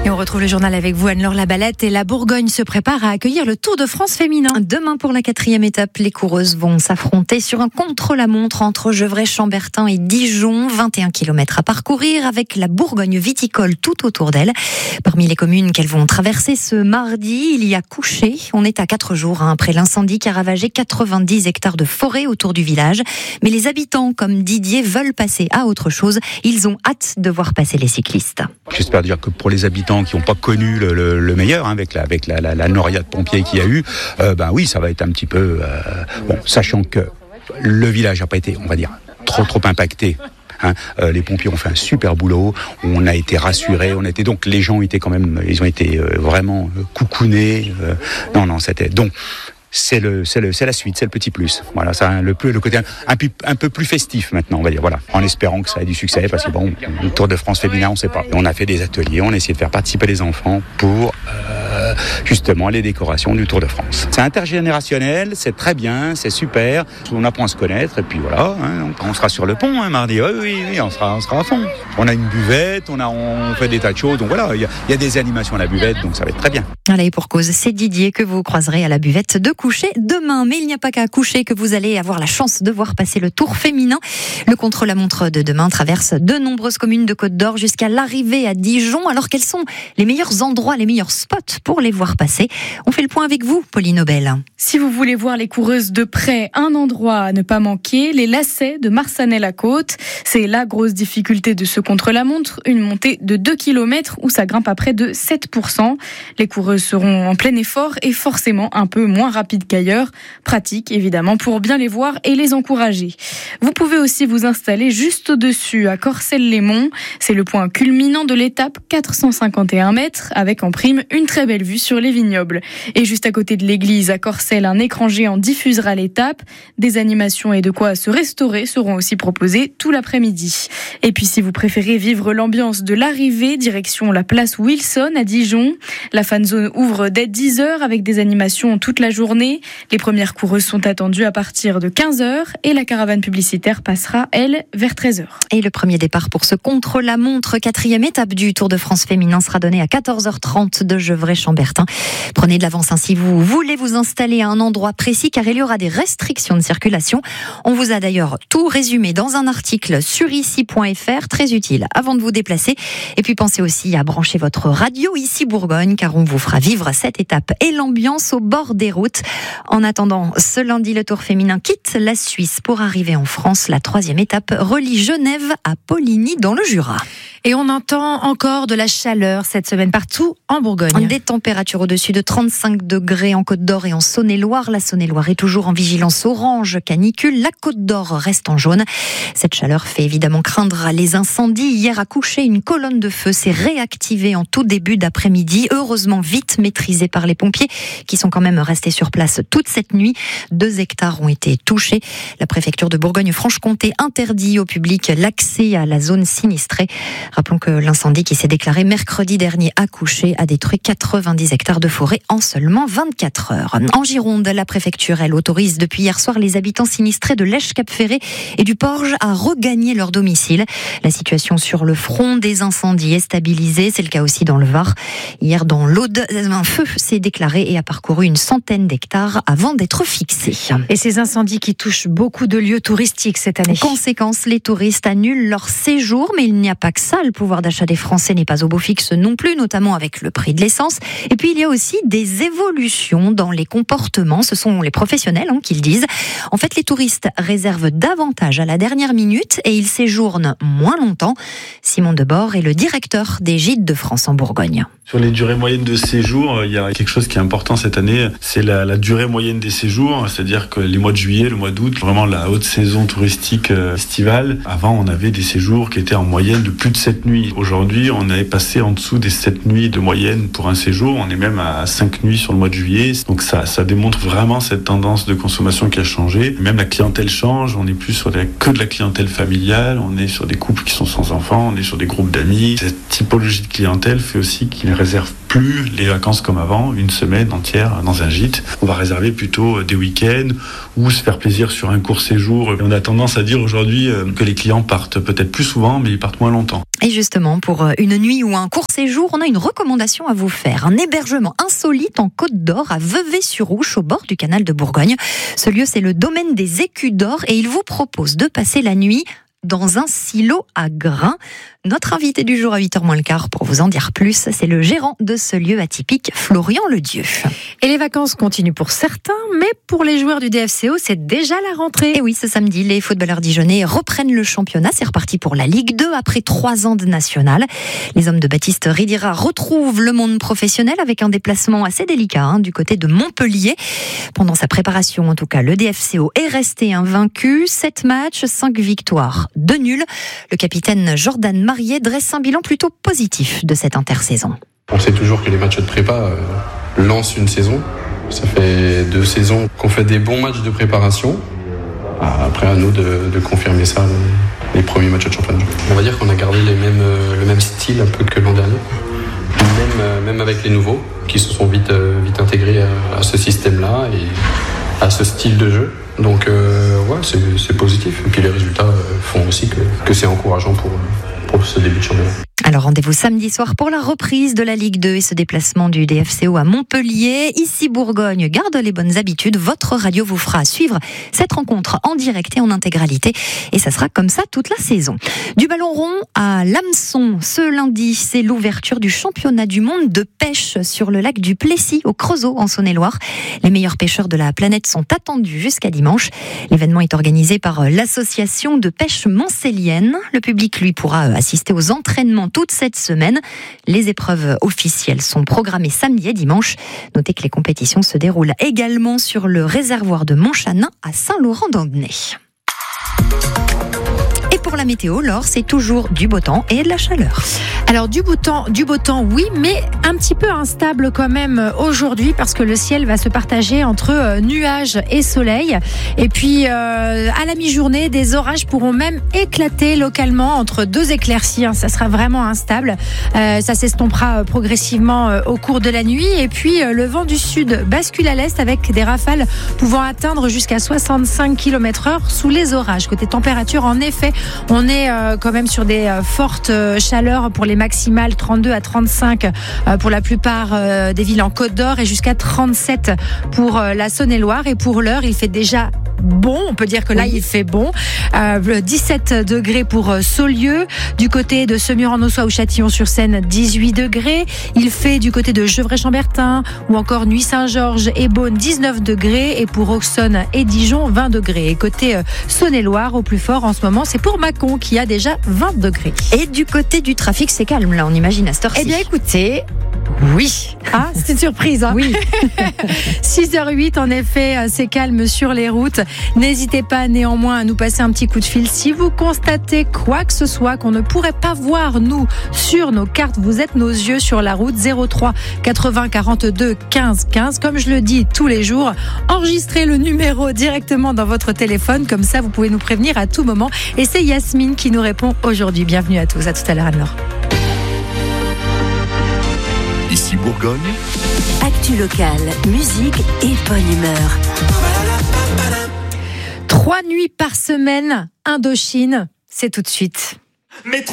Et on retrouve le journal avec vous, Anne-Laure Labalette. Et la Bourgogne se prépare à accueillir le Tour de France féminin. Demain, pour la 4e étape, les coureuses vont s'affronter sur un contre-la-montre entre Gevrey-Chambertin et Dijon. 21 km à parcourir avec la Bourgogne viticole tout autour d'elle. Parmi les communes qu'elles vont traverser ce mardi, il y a Couchet. On est à 4 jours après l'incendie qui a ravagé 90 hectares de forêt autour du village. Mais les habitants, comme Didier, veulent passer à autre chose. Ils ont hâte de voir passer les cyclistes. J'espère dire que pour les habitants qui n'ont pas connu le meilleur, avec la noria de pompiers qu'il y a eu, oui, ça va être un petit peu... sachant que le village n'a pas été, on va dire, trop impacté. Les pompiers ont fait un super boulot, on a été rassurés, donc les gens étaient quand même, ils ont été vraiment coucounés. C'était... Donc, c'est la suite, c'est le petit plus. Voilà, ça le côté un peu plus festif maintenant, on va dire. Voilà, en espérant que ça ait du succès, parce que le Tour de France féminin, on sait pas. On a fait des ateliers, on a essayé de faire participer les enfants pour justement les décorations du Tour de France. C'est intergénérationnel, c'est très bien, c'est super. On apprend à se connaître et puis voilà. On sera sur le pont mardi. Oui, on sera à fond. On a une buvette, on fait des tas de choses. Donc voilà, il y a des animations à la buvette, donc ça va être très bien. Voilà, et pour cause, c'est Didier que vous croiserez à la buvette de Couchet demain. Mais il n'y a pas qu'à Couchet que vous allez avoir la chance de voir passer le Tour féminin. Le contre-la-montre de demain traverse de nombreuses communes de Côte d'Or jusqu'à l'arrivée à Dijon. Alors quels sont les meilleurs endroits, les meilleurs spots pour les voir passer? On fait le point avec vous, Pauline Aubel. Si vous voulez voir les coureuses de près, un endroit à ne pas manquer, les lacets de Marsanais-la-Côte. C'est la grosse difficulté de ce contre-la-montre, une montée de 2 km où ça grimpe à près de 7%. Les coureuses seront en plein effort et forcément un peu moins rapides qu'ailleurs. Pratique, évidemment, pour bien les voir et les encourager. Vous pouvez aussi vous installer juste au-dessus, à Corcelles-les-Monts. C'est le point culminant de l'étape, 451 mètres, avec en prime une très belle vue sur les vignobles. Et juste à côté de l'église, à Corcelles, un écran géant diffusera l'étape. Des animations et de quoi se restaurer seront aussi proposées tout l'après-midi. Et puis si vous préférez vivre l'ambiance de l'arrivée, direction la place Wilson à Dijon. La fan zone ouvre dès 10h avec des animations toute la journée. Les premières coureuses sont attendues à partir de 15h et la caravane publicitaire passera, elle, vers 13h. Et le premier départ pour ce contre-la-montre, 4e étape du Tour de France féminin sera donné à 14h30 de Gevrey-Chambertin. Prenez de l'avance si vous voulez vous installer à un endroit précis car il y aura des restrictions de circulation. On vous a d'ailleurs tout résumé dans un article sur ici.fr, très utile avant de vous déplacer. Et puis pensez aussi à brancher votre radio Ici Bourgogne car on vous fera vivre cette étape et l'ambiance au bord des routes. En attendant, ce lundi, le Tour féminin quitte la Suisse pour arriver en France. La 3e étape relie Genève à Poligny dans le Jura. Et on entend encore de la chaleur cette semaine partout en Bourgogne. Des températures au-dessus de 35 degrés en Côte d'Or et en Saône-et-Loire. La Saône-et-Loire est toujours en vigilance orange canicule. La Côte d'Or reste en jaune. Cette chaleur fait évidemment craindre les incendies. Hier à Couchet, une colonne de feu s'est réactivée en tout début d'après-midi. Heureusement vite maîtrisée par les pompiers qui sont quand même restés sur place toute cette nuit. 2 hectares ont été touchés. La préfecture de Bourgogne-Franche-Comté interdit au public l'accès à la zone sinistrée. Rappelons que l'incendie qui s'est déclaré mercredi dernier à Couchet a détruit 90 hectares de forêt en seulement 24 heures. En Gironde, la préfecture, elle, autorise depuis hier soir les habitants sinistrés de Lèche-Cap-Ferré et du Porge à regagner leur domicile. La situation sur le front des incendies est stabilisée. C'est le cas aussi dans le Var. Hier, dans l'Aude, un feu s'est déclaré et a parcouru une centaine d'hectares avant d'être fixé. Et ces incendies qui touchent beaucoup de lieux touristiques cette année. Conséquence, les touristes annulent leur séjour, mais il n'y a pas que ça. Le pouvoir d'achat des Français n'est pas au beau fixe non plus, notamment avec le prix de l'essence. Et puis, il y a aussi des évolutions dans les comportements. Ce sont les professionnels qui le disent. En fait, les touristes réservent davantage à la dernière minute et ils séjournent moins longtemps. Simon Debord est le directeur des Gîtes de France en Bourgogne. Sur les durées moyennes de séjour, il y a quelque chose qui est important cette année, c'est la durée moyenne des séjours, c'est-à-dire que les mois de juillet, le mois d'août, vraiment la haute saison touristique estivale. Avant, on avait des séjours qui étaient en moyenne de plus de 7 nuits. Aujourd'hui, on est passé en dessous des 7 nuits de moyenne pour un séjour. On est même à 5 nuits sur le mois de juillet. Donc ça démontre vraiment cette tendance de consommation qui a changé. Même la clientèle change. On n'est plus sur que de la clientèle familiale. On est sur des couples qui sont sans enfants. On est sur des groupes d'amis. Cette typologie de clientèle fait aussi qu'ils ne réservent plus les vacances comme avant, une semaine entière dans un gîte. On va réserver plutôt des week-ends ou se faire plaisir sur un court séjour. Et on a tendance à dire aujourd'hui que les clients partent peut-être plus souvent, mais ils partent moins longtemps. Et justement, pour une nuit ou un court séjour, on a une recommandation à vous faire. Un hébergement insolite en Côte d'Or à Vevey-sur-Ouche, au bord du canal de Bourgogne. Ce lieu, c'est le domaine des Écus d'Or et il vous propose de passer la nuit dans un silo à grains. Notre invité du jour à 8h moins le quart, pour vous en dire plus, c'est le gérant de ce lieu atypique, Florian Ledieu. Et les vacances continuent pour certains, mais pour les joueurs du DFCO, c'est déjà la rentrée. Et oui, ce samedi, les footballeurs dijonnais reprennent le championnat. C'est reparti pour la Ligue 2 après 3 ans de national. Les hommes de Baptiste Ridira retrouvent le monde professionnel avec un déplacement assez délicat du côté de Montpellier. Pendant sa préparation, en tout cas, le DFCO est resté invaincu. 7 matchs, 5 victoires, 2 nuls. Le capitaine Jordan Marier dresse un bilan plutôt positif de cette intersaison. On sait toujours que les matchs de prépa lancent une saison. Ça fait 2 saisons qu'on fait des bons matchs de préparation. Après, à nous de confirmer ça, les premiers matchs de championnat. On va dire qu'on a gardé le même style un peu que l'an dernier. Même avec les nouveaux, qui se sont vite intégrés à ce système-là et à ce style de jeu. Donc, ouais, c'est positif. Et puis les résultats font aussi que c'est encourageant pour ce début de championnat. Alors rendez-vous samedi soir pour la reprise de la Ligue 2 et ce déplacement du DFCO à Montpellier. Ici Bourgogne garde les bonnes habitudes. Votre radio vous fera suivre cette rencontre en direct et en intégralité. Et ça sera comme ça toute la saison. Du ballon rond à l'hameçon. Ce lundi, c'est l'ouverture du championnat du monde de pêche sur le lac du Plessis au Creusot en Saône-et-Loire. Les meilleurs pêcheurs de la planète sont attendus jusqu'à dimanche. L'événement est organisé par l'association de pêche mancélienne. Le public, lui, pourra assister aux entraînements toute cette semaine. Les épreuves officielles sont programmées samedi et dimanche. Notez que les compétitions se déroulent également sur le réservoir de Montchanin à Saint-Laurent-d'Andernay. Et pour la météo, Laure, c'est toujours du beau temps et de la chaleur. Alors du beau temps, oui, mais un petit peu instable quand même aujourd'hui parce que le ciel va se partager entre nuages et soleil. Et puis à la mi-journée, des orages pourront même éclater localement entre 2 éclaircies. Ça sera vraiment instable. Ça s'estompera progressivement au cours de la nuit. Et puis le vent du sud bascule à l'est avec des rafales pouvant atteindre jusqu'à 65 km/h sous les orages. Côté température, en effet, on est quand même sur des fortes chaleurs pour les maximales, 32 à 35 pour la plupart des villes en Côte d'Or et jusqu'à 37 pour la Saône-et-Loire. Et pour l'heure, il fait déjà bon, on peut dire que là il fait bon. 17 degrés pour Saulieu, du côté de Semur-en-Auxois ou Châtillon-sur-Seine 18 degrés. Il fait du côté de Gevrey-Chambertin ou encore Nuits-Saint-Georges et Beaune 19 degrés et pour Auxonne et Dijon 20 degrés. Et côté Saône-et-Loire, au plus fort en ce moment, c'est pour Mâcon qui a déjà 20 degrés. Et du côté du trafic, c'est calme là, on imagine à cette heure-ci. Eh bien écoutez, oui. Ah, c'est une surprise. Oui. 6h08, en effet, c'est calme sur les routes. N'hésitez pas néanmoins à nous passer un petit coup de fil si vous constatez quoi que ce soit qu'on ne pourrait pas voir, nous, sur nos cartes. Vous êtes nos yeux sur la route. 03 80 42 15 15. Comme je le dis tous les jours, enregistrez le numéro directement dans votre téléphone. Comme ça, vous pouvez nous prévenir à tout moment. Et c'est Yasmine qui nous répond aujourd'hui. Bienvenue à tous. À tout à l'heure, Anne-Laure. Ici Bourgogne. Actu locale, musique et bonne humeur. 3 nuits par semaine, Indochine, c'est tout de suite.